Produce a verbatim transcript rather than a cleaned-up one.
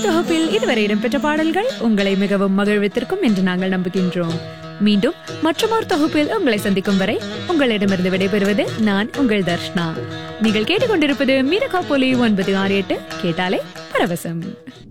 தொகுப்பில் இதுவரை இடம்பெற்ற பாடல்கள் உங்களை மிகவும் மகிழ்வித்திருக்கும் என்று நாங்கள் நம்புகின்றோம். மீண்டும் மற்றொரு தொகுப்பில் உங்களை சந்திக்கும் வரை உங்களிடமிருந்து விடைபெறுவது நான் உங்கள் தர்ஷ்னா. நீங்கள் கேட்டுக்கொண்டிருப்பது மீரகா போலி ஒன்பது ஆறு எட்டு, கேட்டாலே பரவசம்.